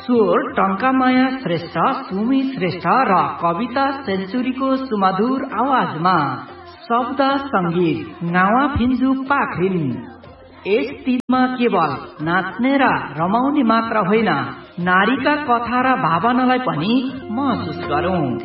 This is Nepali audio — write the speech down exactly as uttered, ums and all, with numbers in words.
स्वर टंकामाया श्रेष्ठ, सुमी श्रेष्ठ र कविता सेन्चुरीको सुमधुर आवाजमा शब्द संगीत नावा फिन्जु पाखरिन। यस दिनमा केवल नाच्ने र रमाउने मात्र होइन, नारीका कथा र भावनालाई पनि महसुस गरौं।